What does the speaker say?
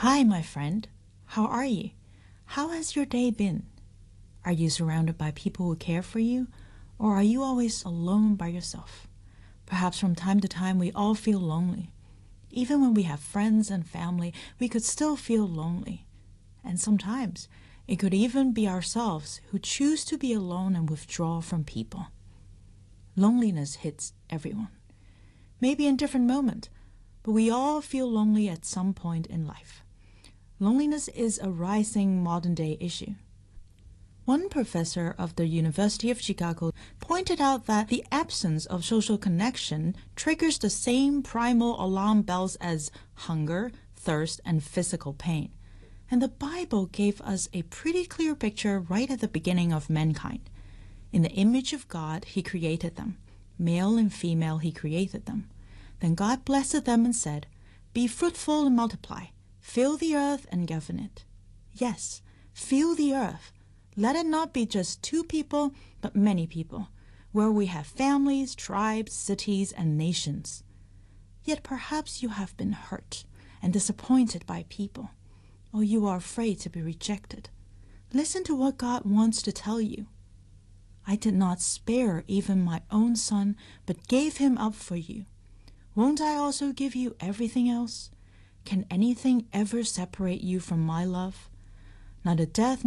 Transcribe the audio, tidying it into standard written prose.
Hi, my friend. How are you? How has your day been? Are you surrounded by people who care for you, or are you always alone by yourself? Perhaps from time to time we all feel lonely. Even when we have friends and family, we could still feel lonely. And sometimes it could even be ourselves who choose to be alone and withdraw from people. Loneliness hits everyone. Maybe in different moments, but we all feel lonely at some point in life. Loneliness is a rising modern-day issue. One professor of the University of Chicago pointed out that the absence of social connection triggers the same primal alarm bells as hunger, thirst, and physical pain. And the Bible gave us a pretty clear picture right at the beginning of mankind. In the image of God, He created them. Male and female, He created them. Then God blessed them and said, "Be fruitful and multiply. Fill the earth and govern it." Yes, fill the earth. Let it not be just two people, but many people, where we have families, tribes, cities, and nations. Yet perhaps you have been hurt and disappointed by people, or you are afraid to be rejected. Listen to what God wants to tell you. "I did not spare even my own son, but gave him up for you. Won't I also give you everything else? Can anything ever separate you from my love? Neither death